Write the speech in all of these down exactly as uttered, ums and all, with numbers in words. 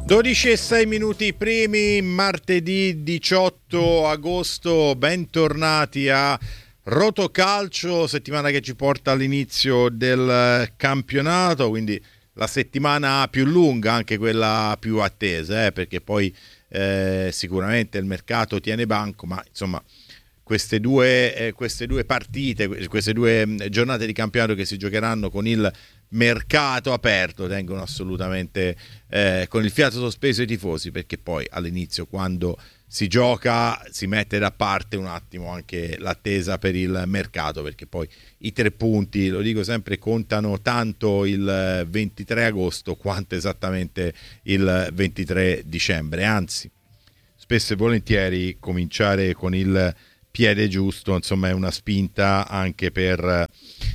dodici e sei minuti primi, martedì diciotto agosto, bentornati a Rotocalcio, settimana che ci porta all'inizio del campionato, quindi la settimana più lunga, anche quella più attesa, eh, perché poi eh, sicuramente il mercato tiene banco, ma insomma queste due, eh, queste due partite, queste due giornate di campionato che si giocheranno con il mercato aperto tengono assolutamente eh, con il fiato sospeso i tifosi, perché poi all'inizio, quando si gioca, si mette da parte un attimo anche l'attesa per il mercato, perché poi i tre punti, lo dico sempre, contano tanto il ventitré agosto quanto esattamente il ventitré dicembre. Anzi, spesso e volentieri cominciare con il piede giusto, insomma, è una spinta anche per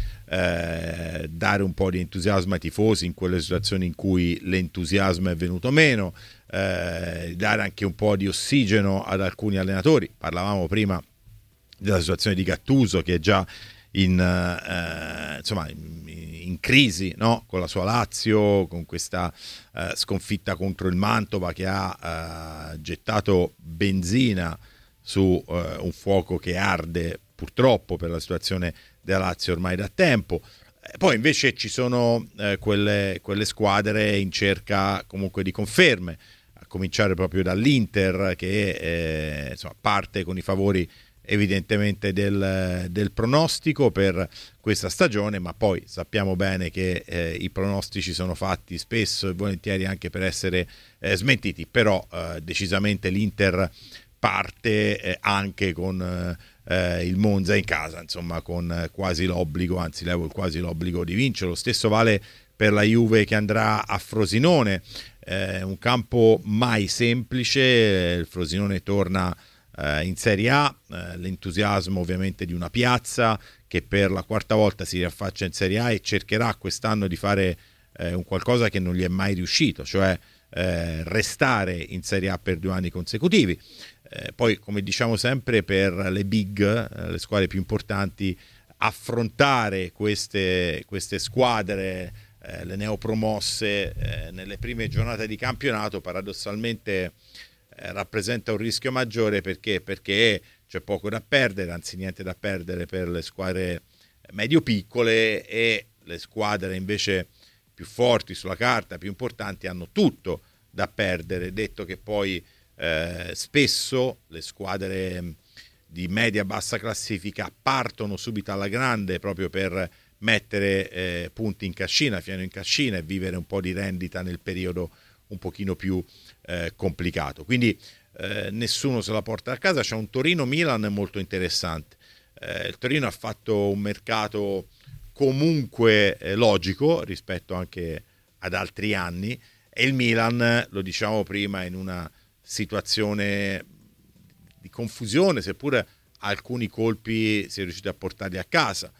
Eh, dare un po' di entusiasmo ai tifosi in quelle situazioni in cui l'entusiasmo è venuto meno, eh, dare anche un po' di ossigeno ad alcuni allenatori. Parlavamo prima della situazione di Gattuso, che è già in, eh, insomma, in, in crisi, no? Con la sua Lazio, con questa eh, sconfitta contro il Mantova che ha eh, gettato benzina su eh, un fuoco che arde purtroppo per la situazione della Lazio ormai da tempo. Poi invece ci sono eh, quelle, quelle squadre in cerca comunque di conferme, a cominciare proprio dall'Inter, che eh, insomma, parte con i favori evidentemente del, del pronostico per questa stagione, ma poi sappiamo bene che eh, i pronostici sono fatti spesso e volentieri anche per essere eh, smentiti, però eh, decisamente l'Inter parte eh, anche con eh, il Monza in casa, insomma, con eh, quasi l'obbligo, anzi levo quasi l'obbligo di vincere. Lo stesso vale per la Juve che andrà a Frosinone, eh, un campo mai semplice. Il Frosinone torna eh, in Serie A, eh, l'entusiasmo ovviamente di una piazza che per la quarta volta si riaffaccia in Serie A e cercherà quest'anno di fare eh, un qualcosa che non gli è mai riuscito, cioè eh, restare in Serie A per due anni consecutivi. Eh, poi, come diciamo sempre, per le big, eh, le squadre più importanti, affrontare queste, queste squadre, eh, le neopromosse, eh, nelle prime giornate di campionato, paradossalmente eh, rappresenta un rischio maggiore, perché perché c'è poco da perdere, anzi niente da perdere per le squadre medio-piccole, e le squadre invece più forti sulla carta, più importanti, hanno tutto da perdere, detto che poi Eh, spesso le squadre di media-bassa classifica partono subito alla grande proprio per mettere eh, punti in cascina, fieno in cascina, e vivere un po' di rendita nel periodo un pochino più eh, complicato. Quindi eh, nessuno se la porta a casa. C'è un Torino-Milan molto interessante. Eh, il Torino ha fatto un mercato comunque eh, logico rispetto anche ad altri anni, e il Milan, lo diciamo prima, in una situazione di confusione, seppure alcuni colpi si è riusciti a portarli a casa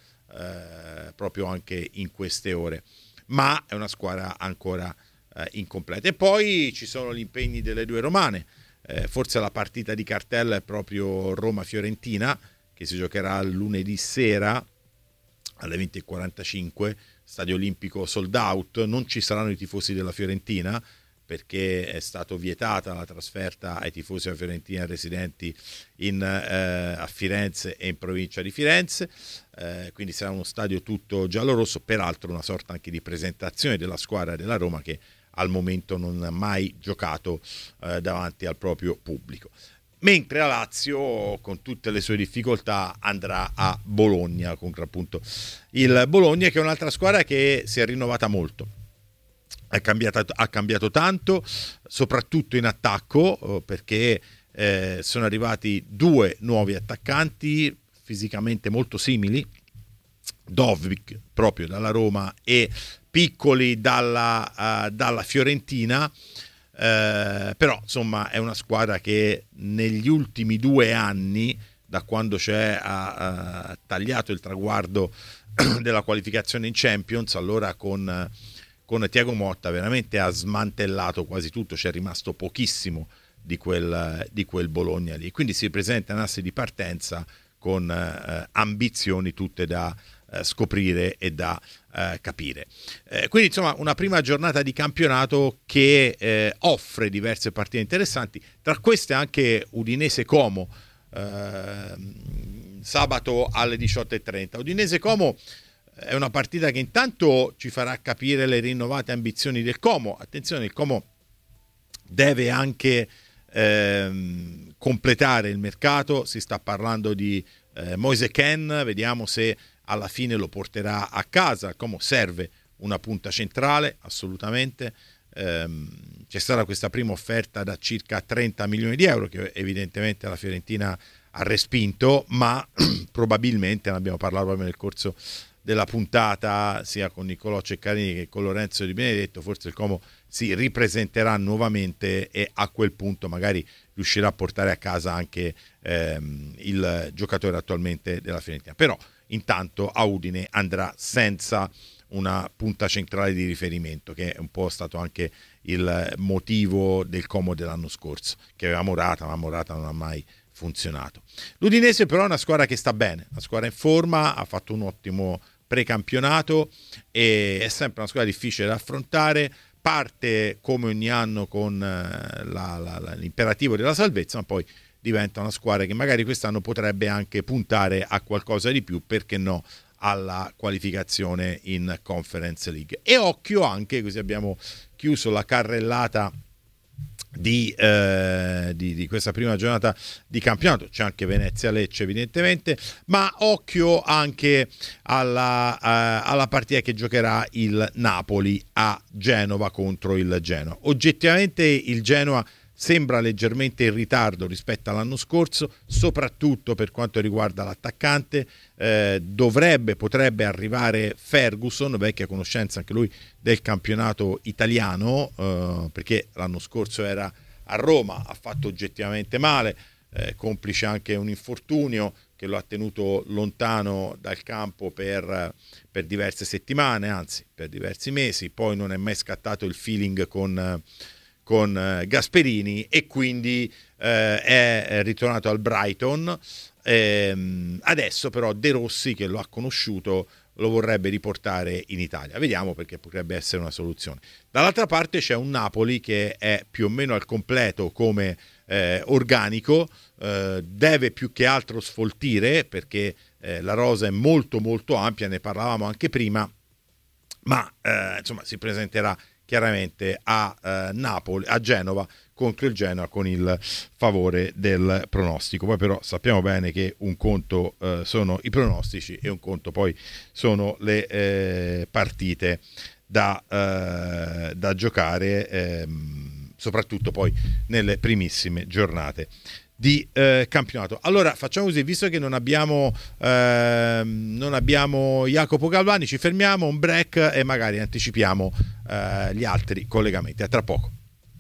eh, proprio anche in queste ore, ma è una squadra ancora eh, incompleta. E poi ci sono gli impegni delle due romane, eh, forse la partita di cartella è proprio Roma-Fiorentina, che si giocherà lunedì sera alle venti e quarantacinque, Stadio Olimpico sold out. Non ci saranno i tifosi della Fiorentina, perché è stato vietata la trasferta ai tifosi della Fiorentina residenti in, eh, a Firenze e in provincia di Firenze, eh, quindi sarà uno stadio tutto giallo-rosso, peraltro una sorta anche di presentazione della squadra della Roma, che al momento non ha mai giocato eh, davanti al proprio pubblico. Mentre la Lazio, con tutte le sue difficoltà, andrà a Bologna contro appunto il Bologna, che è un'altra squadra che si è rinnovata molto. Ha cambiato, ha cambiato tanto, soprattutto in attacco, perché eh, sono arrivati due nuovi attaccanti fisicamente molto simili, Dovbyk proprio dalla Roma e Piccoli dalla, uh, dalla Fiorentina, eh, però insomma è una squadra che negli ultimi due anni, da quando c'è ha, ha tagliato il traguardo della qualificazione in Champions, allora con con Thiago Motta veramente ha smantellato quasi tutto, c'è rimasto pochissimo di quel, di quel Bologna lì, quindi si presenta un asse di partenza con eh, ambizioni tutte da eh, scoprire e da eh, capire. Eh, quindi insomma una prima giornata di campionato che eh, offre diverse partite interessanti, tra queste anche Udinese-Como, eh, sabato alle diciotto e trenta. Udinese-Como è una partita che intanto ci farà capire le rinnovate ambizioni del Como. Attenzione, il Como deve anche ehm, completare il mercato, si sta parlando di eh, Moise Kean, vediamo se alla fine lo porterà a casa. Il Como serve una punta centrale, assolutamente. Ehm, c'è stata questa prima offerta da circa trenta milioni di euro che evidentemente la Fiorentina ha respinto, ma probabilmente, ne abbiamo parlato proprio nel corso della puntata sia con Niccolò Ceccarini che con Lorenzo Di Benedetto, forse il Como si ripresenterà nuovamente e a quel punto magari riuscirà a portare a casa anche ehm, il giocatore attualmente della Fiorentina. Però intanto a Udine andrà senza una punta centrale di riferimento, che è un po' stato anche il motivo del Como dell'anno scorso, che aveva Morata, ma Morata non ha mai funzionato. L'Udinese però è una squadra che sta bene, una squadra in forma, ha fatto un ottimo precampionato e è sempre una squadra difficile da affrontare. Parte come ogni anno con la, la, la, l'imperativo della salvezza, ma poi diventa una squadra che magari quest'anno potrebbe anche puntare a qualcosa di più, perché no, alla qualificazione in Conference League. E occhio anche, così abbiamo chiuso la carrellata Di, eh, di, di questa prima giornata di campionato. C'è anche Venezia-Lecce evidentemente, ma occhio anche alla, eh, alla partita che giocherà il Napoli a Genova contro il Genoa. Oggettivamente il Genoa sembra leggermente in ritardo rispetto all'anno scorso, soprattutto per quanto riguarda l'attaccante. Eh, dovrebbe, potrebbe arrivare Ferguson, vecchia conoscenza anche lui del campionato italiano, eh, perché l'anno scorso era a Roma, ha fatto oggettivamente male, eh, complice anche un infortunio che lo ha tenuto lontano dal campo per, per diverse settimane, anzi per diversi mesi. Poi non è mai scattato il feeling con con Gasperini e quindi eh, è ritornato al Brighton. Ehm, adesso però De Rossi, che lo ha conosciuto, lo vorrebbe riportare in Italia. Vediamo, perché potrebbe essere una soluzione. Dall'altra parte c'è un Napoli che è più o meno al completo come eh, organico, eh, deve più che altro sfoltire, perché eh, la rosa è molto molto ampia, ne parlavamo anche prima, ma eh, insomma si presenterà chiaramente a eh, Napoli, a Genova contro il Genoa con il favore del pronostico. Poi però sappiamo bene che un conto eh, sono i pronostici e un conto poi sono le eh, partite da, eh, da giocare, ehm, soprattutto poi nelle primissime giornate di eh, campionato. Allora facciamo così, visto che non abbiamo eh, non abbiamo Jacopo Galvani, ci fermiamo, un break e magari anticipiamo eh, gli altri collegamenti. A tra poco.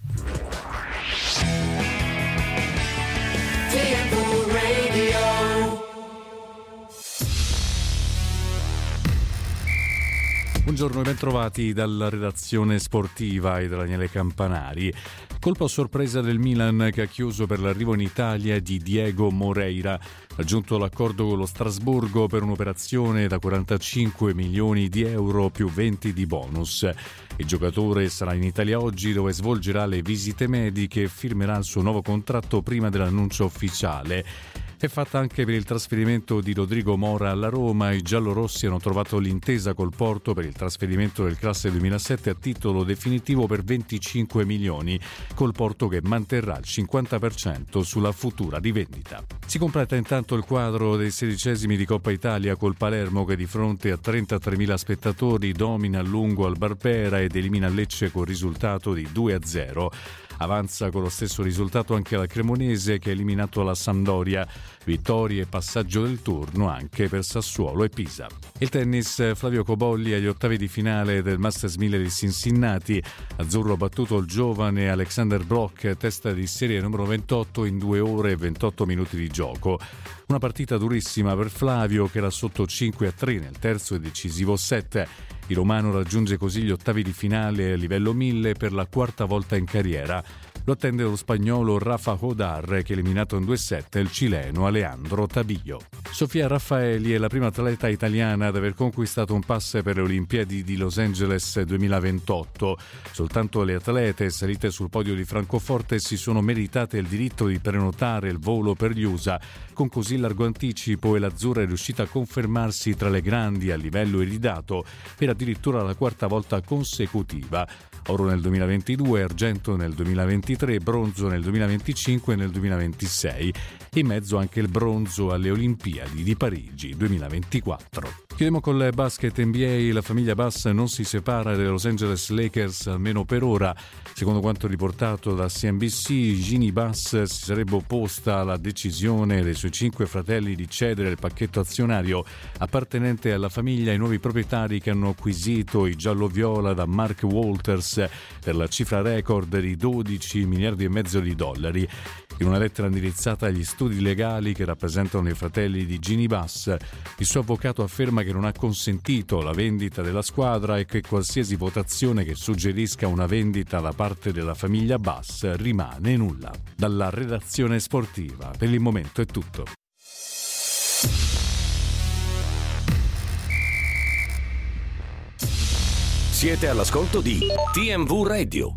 Buongiorno e bentrovati dalla redazione sportiva e da Daniele Campanari. Colpo a sorpresa del Milan, che ha chiuso per l'arrivo in Italia di Diego Moreira. Ha giunto l'accordo con lo Strasburgo per un'operazione da quarantacinque milioni di euro più venti di bonus. Il giocatore sarà in Italia oggi, dove svolgerà le visite mediche e firmerà il suo nuovo contratto prima dell'annuncio ufficiale. È fatta anche per il trasferimento di Rodrigo Mora alla Roma. I giallorossi hanno trovato l'intesa col Porto per il trasferimento del classe duemilasette a titolo definitivo per venticinque milioni, col Porto che manterrà il cinquanta per cento sulla futura rivendita. Si completa intanto il quadro dei sedicesimi di Coppa Italia col Palermo, che di fronte a trentatremila spettatori domina a lungo al Barbera ed elimina Lecce con risultato di due a zero. Avanza con lo stesso risultato anche la Cremonese, che ha eliminato la Sampdoria. Vittorie e passaggio del turno anche per Sassuolo e Pisa. Il tennis, Flavio Cobolli agli ottavi di finale del Masters mille di Cincinnati. Azzurro ha battuto il giovane Alexander Brock, testa di serie numero ventotto, in due ore e ventotto minuti di gioco. Una partita durissima per Flavio, che era sotto cinque a tre nel terzo e decisivo set. Il romano raggiunge così gli ottavi di finale a livello mille per la quarta volta in carriera. Lo attende lo spagnolo Rafa Hodar, che ha eliminato in due set il cileno Alejandro Tabillo. Sofia Raffaeli è la prima atleta italiana ad aver conquistato un pass per le Olimpiadi di Los Angeles duemilaventotto. Soltanto le atlete salite sul podio di Francoforte si sono meritate il diritto di prenotare il volo per gli U S A. Con così largo anticipo e l'azzurra è riuscita a confermarsi tra le grandi a livello iridato per addirittura la quarta volta consecutiva. Oro nel duemilaventidue, argento nel duemilaventitré, bronzo nel duemilaventicinque e nel duemilaventisei. In mezzo anche il bronzo alle Olimpiadi di Parigi duemilaventiquattro. Chiudiamo col basket N B A. La famiglia Bass non si separa dai Los Angeles Lakers, almeno per ora. Secondo quanto riportato da C N B C, Ginny Bass si sarebbe opposta alla decisione dei suoi cinque fratelli di cedere il pacchetto azionario appartenente alla famiglia ai nuovi proprietari che hanno acquisito i giallo-viola da Mark Walters per la cifra record di dodici miliardi e mezzo di dollari. In una lettera indirizzata agli studi legali che rappresentano i fratelli di Ginny Bass, il suo avvocato afferma che non ha consentito la vendita della squadra e che qualsiasi votazione che suggerisca una vendita da parte della famiglia Bass rimane nulla. Dalla redazione sportiva, per il momento è tutto. Siete all'ascolto di T M V Radio.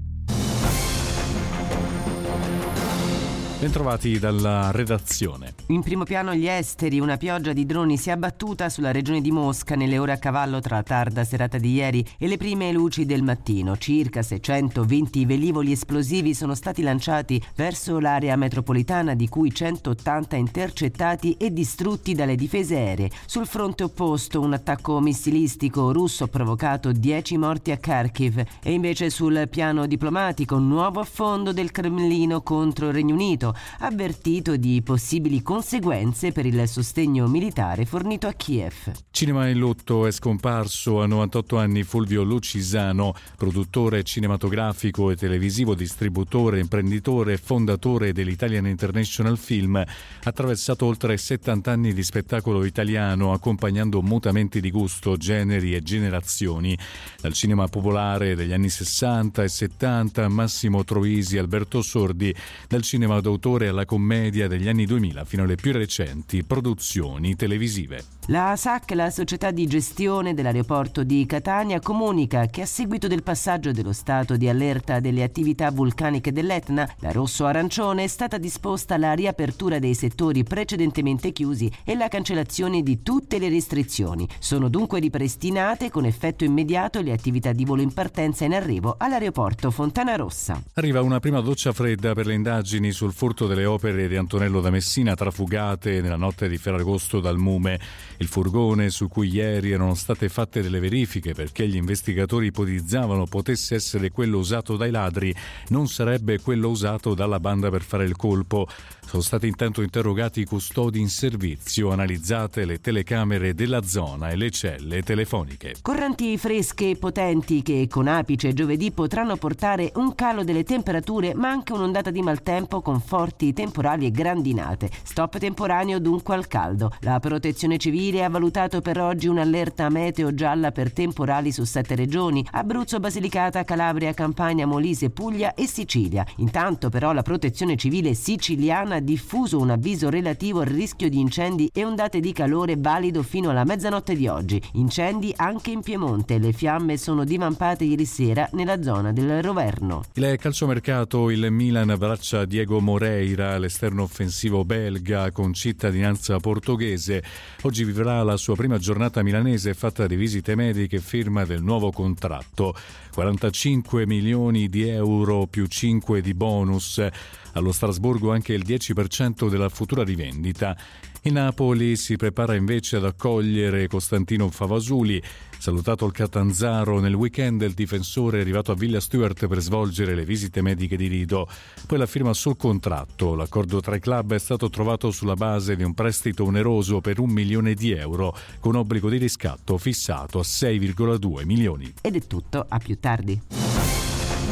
Bentrovati dalla redazione. In primo piano gli esteri. Una pioggia di droni si è abbattuta sulla regione di Mosca nelle ore a cavallo tra la tarda serata di ieri e le prime luci del mattino. Circa seicentoventi velivoli esplosivi sono stati lanciati verso l'area metropolitana, di cui centottanta intercettati e distrutti dalle difese aeree. Sul fronte opposto un attacco missilistico russo ha provocato dieci morti a Kharkiv. E invece sul piano diplomatico un nuovo affondo del Cremlino contro il Regno Unito, avvertito di possibili conseguenze per il sostegno militare fornito a Kiev. Cinema in lutto. È scomparso a novantotto anni Fulvio Lucisano, produttore cinematografico e televisivo, distributore, imprenditore e fondatore dell'Italian International Film. Ha attraversato oltre settanta anni di spettacolo italiano, accompagnando mutamenti di gusto, generi e generazioni. Dal cinema popolare degli anni sessanta e settanta, Massimo Troisi, Alberto Sordi, dal cinema d'autore alla commedia degli anni duemila fino alle più recenti produzioni televisive. La S A C, la società di gestione dell'aeroporto di Catania, comunica che a seguito del passaggio dello stato di allerta delle attività vulcaniche dell'Etna, la rosso-arancione, è stata disposta la riapertura dei settori precedentemente chiusi e la cancellazione di tutte le restrizioni. Sono dunque ripristinate con effetto immediato le attività di volo in partenza e in arrivo all'aeroporto Fontana Rossa. Arriva una prima doccia fredda per le indagini sul furto delle opere di Antonello da Messina trafugate nella notte di Ferragosto dal Mume. Il furgone, su cui ieri erano state fatte delle verifiche perché gli investigatori ipotizzavano potesse essere quello usato dai ladri, non sarebbe quello usato dalla banda per fare il colpo. Sono stati intanto interrogati i custodi in servizio, analizzate le telecamere della zona e le celle telefoniche. Correnti fresche e potenti che con apice giovedì potranno portare un calo delle temperature, ma anche un'ondata di maltempo con forti temporali e grandinate. Stop temporaneo dunque al caldo. La Protezione Civile ha valutato per oggi un'allerta meteo gialla per temporali su sette regioni: Abruzzo, Basilicata, Calabria, Campania, Molise, Puglia e Sicilia. Intanto però la Protezione Civile siciliana ha diffuso un avviso relativo al rischio di incendi e ondate di calore valido fino alla mezzanotte di oggi. Incendi anche in Piemonte. Le fiamme sono divampate ieri sera nella zona del Roverno. Il calciomercato. Il Milan abbraccia Diego Moreira, l'esterno offensivo belga con cittadinanza portoghese. Oggi vivrà la sua prima giornata milanese fatta di visite mediche e firma del nuovo contratto. quarantacinque milioni di euro più cinque di bonus. Allo Strasburgo anche il dieci per cento della futura rivendita. Il Napoli si prepara invece ad accogliere Costantino Favasuli. Salutato il Catanzaro nel weekend, il difensore è arrivato a Villa Stuart per svolgere le visite mediche di rito. Poi la firma sul contratto. L'accordo tra i club è stato trovato sulla base di un prestito oneroso per un milione di euro, con obbligo di riscatto fissato a sei virgola due milioni. Ed è tutto, a più tardi.